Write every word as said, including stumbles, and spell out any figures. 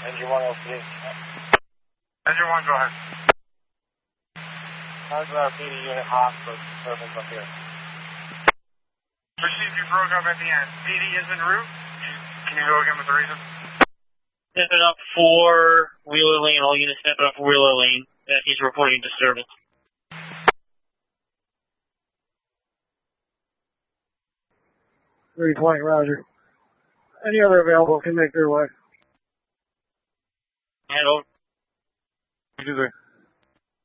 Engine one L C. Engine one, go ahead. How's our P D unit hot for disturbance up here? Received, you broke up at the end. P D is en route. Can you go again with the reason? Step it up for Wheeler Lane. All units step it up for Wheeler Lane. Uh, he's reporting disturbance. three twenty, roger. Any other available can make their way. Hand over. You do there.